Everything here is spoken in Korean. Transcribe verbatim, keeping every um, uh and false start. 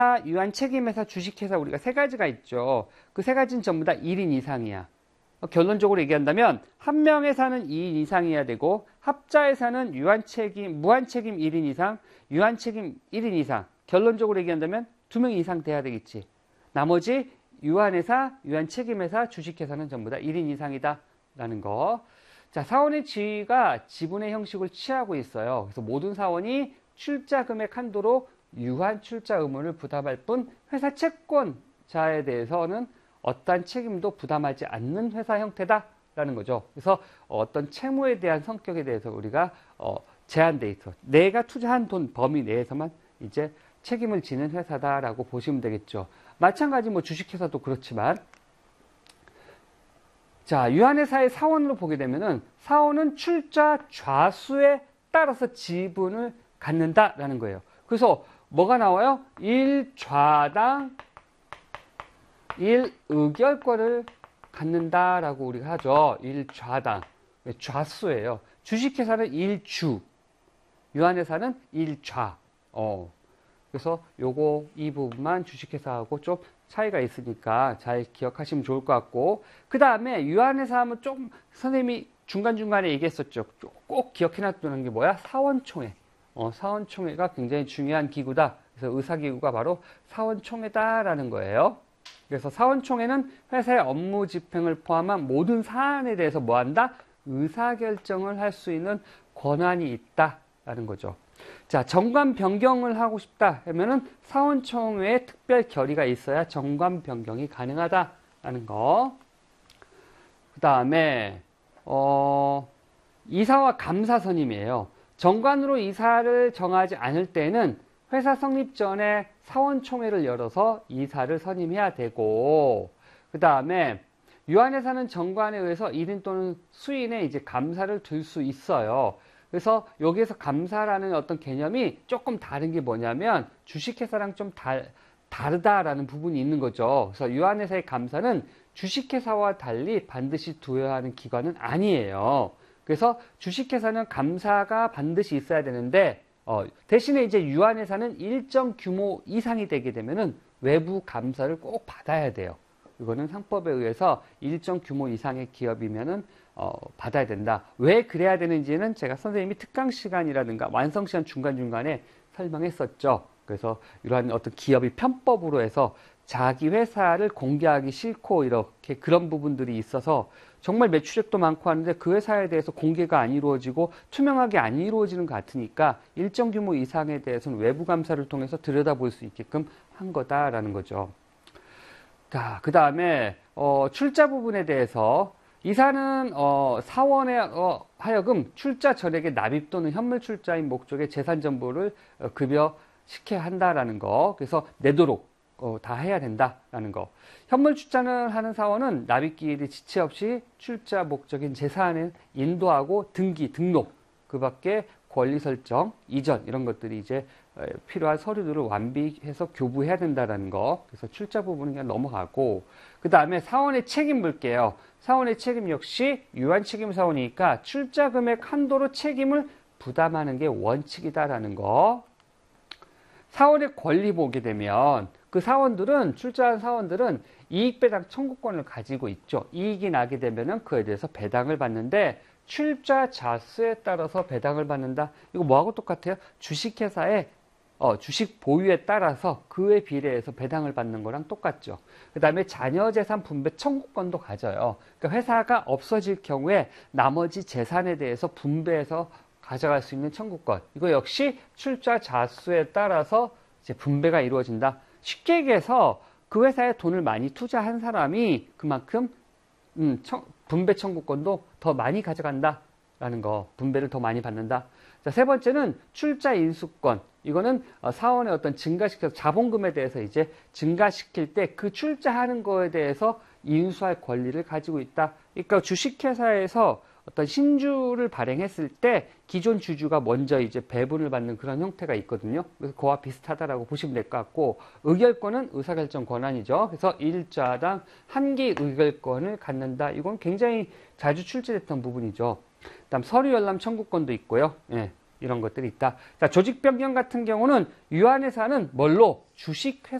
유한 책임회사 주식회사 우리가 세 가지가 있죠. 그 세 가지는 전부 다 일 인 이상이야. 어, 결론적으로 얘기한다면 한 명회사는 이 인 이상이어야 되고 합자회사는 유한 책임, 무한 책임 일 인 이상, 유한 책임 일 인 이상. 결론적으로 얘기한다면 두 명 이상 돼야 되겠지. 나머지 유한회사, 유한 책임회사, 주식회사는 전부 다 일 인 이상이다 라는 거. 자, 사원의 지위가 지분의 형식을 취하고 있어요. 그래서 모든 사원이 출자 금액 한도로 유한 출자 의무를 부담할 뿐 회사 채권자에 대해서는 어떠한 책임도 부담하지 않는 회사 형태다라는 거죠. 그래서 어떤 채무에 대한 성격에 대해서 우리가 어, 제한돼 있어. 내가 투자한 돈 범위 내에서만 이제 책임을 지는 회사다라고 보시면 되겠죠. 마찬가지 뭐 주식회사도 그렇지만, 자, 유한회사의 사원으로 보게 되면은 사원은 출자 좌수에 따라서 지분을 갖는다라는 거예요. 그래서 뭐가 나와요? 일 좌당 일 의결권을 갖는다라고 우리가 하죠. 일 좌당. 좌수예요. 주식회사는 일 주, 유한회사는 일 좌. 어. 그래서 요거 이 부분만 주식회사하고 좀 차이가 있으니까 잘 기억하시면 좋을 것 같고, 그 다음에 유한회사 하면 좀 선생님이 중간중간에 얘기했었죠. 꼭 기억해놔두는 게 뭐야? 사원총회. 어, 사원총회가 굉장히 중요한 기구다. 그래서 의사기구가 바로 사원총회다라는 거예요. 그래서 사원총회는 회사의 업무 집행을 포함한 모든 사안에 대해서 뭐 한다? 의사결정을 할 수 있는 권한이 있다라는 거죠. 자, 정관 변경을 하고 싶다 하면은 사원총회에 특별 결의가 있어야 정관 변경이 가능하다라는 거. 그 다음에 어, 이사와 감사 선임이에요. 정관으로 이사를 정하지 않을 때는 회사 성립 전에 사원총회를 열어서 이사를 선임해야 되고, 그 다음에 유한회사는 정관에 의해서 일 인 또는 수인의 이제 감사를 둘 수 있어요. 그래서 여기에서 감사라는 어떤 개념이 조금 다른 게 뭐냐면 주식회사랑 좀 다, 다르다라는 부분이 있는 거죠. 그래서 유한회사의 감사는 주식회사와 달리 반드시 두어야 하는 기관은 아니에요. 그래서 주식회사는 감사가 반드시 있어야 되는데, 어, 대신에 이제 유한회사는 일정 규모 이상이 되게 되면은 외부 감사를 꼭 받아야 돼요. 이거는 상법에 의해서 일정 규모 이상의 기업이면은 어, 받아야 된다. 왜 그래야 되는지는 제가 선생님이 특강 시간이라든가 완성 시간 중간중간에 설명했었죠. 그래서 이러한 어떤 기업이 편법으로 해서 자기 회사를 공개하기 싫고 이렇게 그런 부분들이 있어서 정말 매출액도 많고 하는데 그 회사에 대해서 공개가 안 이루어지고 투명하게 안 이루어지는 것 같으니까 일정 규모 이상에 대해서는 외부 감사를 통해서 들여다볼 수 있게끔 한 거다라는 거죠. 자, 그 다음에 어, 출자 부분에 대해서 이사는 어, 사원에 어, 하여금 출자 전액의 납입 또는 현물 출자인 목적의 재산 전부를 어, 급여시켜야 한다라는 거. 그래서 내도록 어, 다 해야 된다라는 거. 현물 출자를 하는 사원은 납입기일이 지체 없이 출자 목적인 재산을 인도하고 등기, 등록, 그 밖에 권리 설정, 이전 이런 것들이 이제 필요한 서류들을 완비해서 교부해야 된다는 거. 그래서 출자 부분은 그냥 넘어가고, 그 다음에 사원의 책임 볼게요. 사원의 책임 역시 유한 책임 사원이니까 출자 금액 한도로 책임을 부담하는 게 원칙이다라는 거. 사원의 권리 보게 되면 그 사원들은, 출자한 사원들은 이익 배당 청구권을 가지고 있죠. 이익이 나게 되면은 그에 대해서 배당을 받는데 출자 자수에 따라서 배당을 받는다. 이거 뭐하고 똑같아요? 주식회사의 어, 주식 보유에 따라서 그에 비례해서 배당을 받는 거랑 똑같죠. 그 다음에 자녀재산 분배 청구권도 가져요. 그러니까 회사가 없어질 경우에 나머지 재산에 대해서 분배해서 가져갈 수 있는 청구권. 이거 역시 출자 자수에 따라서 이제 분배가 이루어진다. 쉽게 얘기해서 그 회사에 돈을 많이 투자한 사람이 그만큼 음, 청, 분배 청구권도 더 많이 가져간다라는 거. 분배를 더 많이 받는다. 자, 세 번째는 출자 인수권. 이거는 사원의 어떤 증가시켜서 자본금에 대해서 이제 증가시킬 때 그 출자하는 거에 대해서 인수할 권리를 가지고 있다. 그러니까 주식회사에서 어떤 신주를 발행했을 때 기존 주주가 먼저 이제 배분을 받는 그런 형태가 있거든요. 그래서 그와 비슷하다라고 보시면 될 것 같고, 의결권은 의사결정 권한이죠. 그래서 일자당 한 개 의결권을 갖는다. 이건 굉장히 자주 출제됐던 부분이죠. 그다음 서류 열람 청구권도 있고요. 예. 이런 것들이 있다. 자, 조직 변경 같은 경우는 유한회사는 뭘로? 주식회사